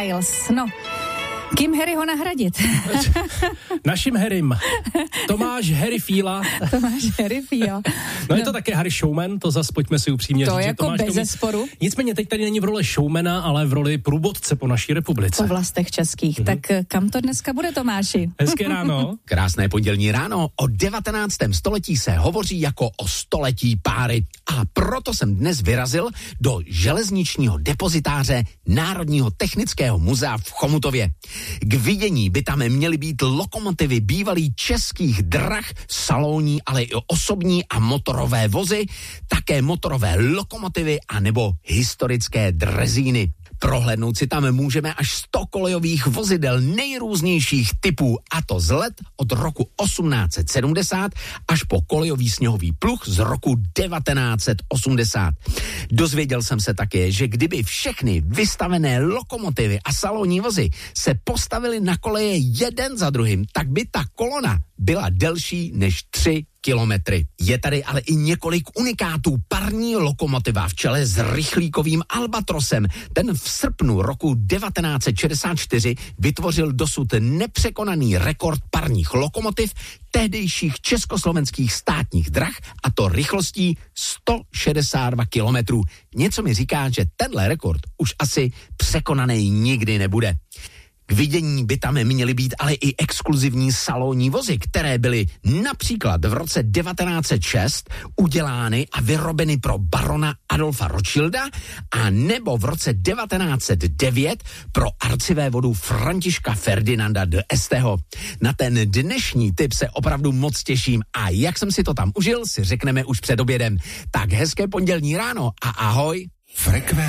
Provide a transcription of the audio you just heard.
Styles. No, kým Harry ho nahradit? Naším Harrym. Tomáš Harry Fíla. No je to také Harry Showman, to zas pojďme si upřímně to říct. Jako bezesporu. Nicméně teď tady není v roli showmana, ale v roli průvodce po naší republice. Po vlastech českých. Tak kam to dneska bude, Tomáši? Hezké ráno. Krásné pondělní ráno. O 19. století se hovoří jako o století páry. A proto jsem dnes vyrazil do železničního depozitáře Národního technického muzea v Chomutově. K vidění by tam měly být lokomotivy bývalých českých drah, salonní, ale i osobní a motorové vozy, také motorové lokomotivy a nebo historické drezíny. Prohlédnout si tam můžeme až 100 kolejových vozidel nejrůznějších typů, a to z let od roku 1870 až po kolejový sněhový pluh z roku 1980. Dozvěděl jsem se také, že kdyby všechny vystavené lokomotivy a salonní vozy se postavily na koleje jeden za druhým, tak by ta kolona byla delší než 3 kilometry. Je tady ale i několik unikátů. Parní lokomotiva v čele s rychlíkovým Albatrosem. Ten v srpnu roku 1964 vytvořil dosud nepřekonaný rekord parních lokomotiv tehdejších československých státních drah, a to rychlostí 162 kilometrů. Něco mi říká, že tenhle rekord už asi překonaný nikdy nebude. K vidění by tam měly být ale i exkluzivní salonní vozy, které byly například v roce 1906 udělány a vyrobeny pro barona Adolfa Rothschilda a nebo v roce 1909 pro arcivévodu Františka Ferdinanda de Esteho. Na ten dnešní tip se opravdu moc těším a jak jsem si to tam užil, si řekneme už před obědem. Tak hezké pondělní ráno a ahoj.